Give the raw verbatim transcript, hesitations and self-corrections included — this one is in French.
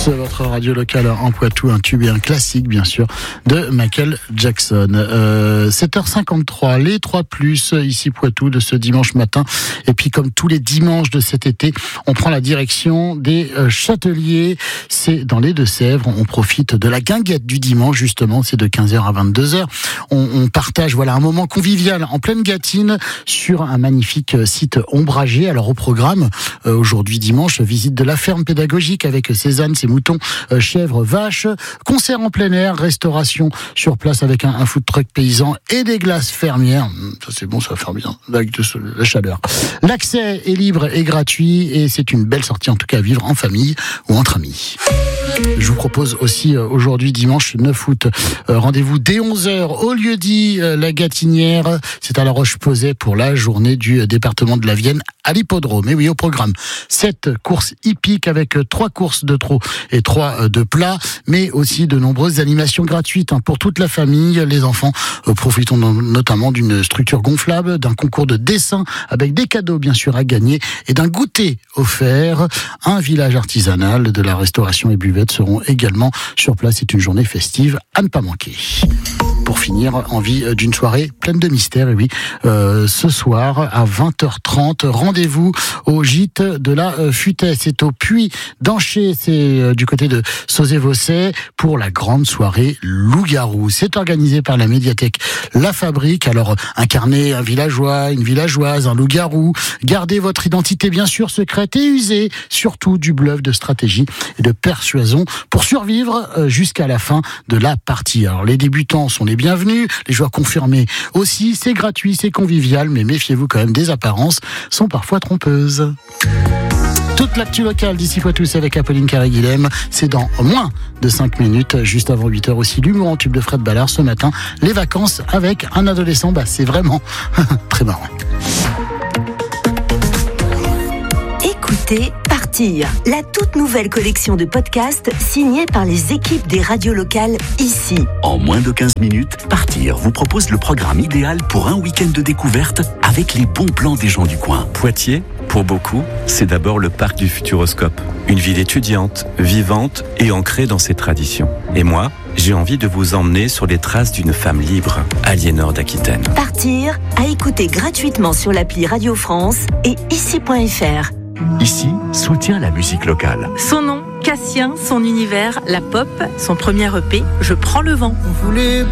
C'est votre radio locale en Poitou, un tube et un classique, bien sûr, de Michael Jackson. Euh, sept heures cinquante-trois, les trois plus, ici Poitou, de ce dimanche matin. Et puis, comme tous les dimanches de cet été, on prend la direction des euh, Châteliers. C'est dans les Deux-Sèvres. On profite de la guinguette du dimanche, justement. C'est de quinze heures à vingt-deux heures. On, on partage, voilà, un moment convivial en pleine Gâtine sur un magnifique site ombragé. Alors, au programme, euh, aujourd'hui dimanche, visite de la ferme pédagogique avec ses ânes, ses moutons, euh, chèvres, vaches, concert en plein air, restauration sur place avec un, un food truck paysan et des glaces fermières. Ça c'est bon, ça va faire bien avec de la chaleur. L'accès est libre et gratuit et c'est une belle sortie en tout cas à vivre en famille ou entre amis. Je vous propose aussi euh, aujourd'hui dimanche neuf août, euh, rendez-vous dès onze heures au lieu-dit euh, La Gâtinière. C'est à La Roche-Posay pour la journée du euh, département de la Vienne à l'hippodrome. Et oui, au programme, sept courses hippiques avec euh, trois courses de trot et trois euh, de plat, mais aussi de nombreuses animations gratuites hein, pour toute la famille. Les enfants euh, profitons notamment d'une structure gonflable, d'un concours de dessin avec des cadeaux bien sûr à gagner et d'un goûter offert. Un village artisanal, de la restauration et buvette seront également sur place. C'est une journée festive à ne pas manquer. Pour finir, envie d'une soirée pleine de mystères. Et oui, euh, ce soir à vingt heures trente, rendez-vous au gîte de la Futaie. C'est au Puy d'Ancher, c'est euh, du côté de Sauzet-Vaucet pour la grande soirée loup-garou. C'est organisé par la médiathèque La Fabrique. Alors, incarnez un villageois, une villageoise, un loup-garou. Gardez votre identité bien sûr secrète et usez surtout du bluff, de stratégie et de persuasion pour survivre euh, jusqu'à la fin de la partie. Alors, les débutants sont les bienvenus, les joueurs confirmés aussi, c'est gratuit, c'est convivial, mais méfiez-vous quand même, des apparences sont parfois trompeuses. Toute l'actu locale d'ici Poitou avec Apolline Carré-Guilhem, c'est dans moins de cinq minutes, juste avant huit heures aussi, l'humour en tube de Fred Ballard ce matin, les vacances avec un adolescent, bah c'est vraiment très marrant. Écoutez Partir, la toute nouvelle collection de podcasts signée par les équipes des radios locales ici. En moins de quinze minutes, Partir vous propose le programme idéal pour un week-end de découverte avec les bons plans des gens du coin. Poitiers, pour beaucoup, c'est d'abord le parc du Futuroscope. Une ville étudiante, vivante et ancrée dans ses traditions. Et moi, j'ai envie de vous emmener sur les traces d'une femme libre, Aliénor d'Aquitaine. Partir, à écouter gratuitement sur l'appli Radio France et ici point f r. Ici, soutient la musique locale. Son nom, Cassien, son univers, la pop, son premier E P, Je prends le vent. On voulait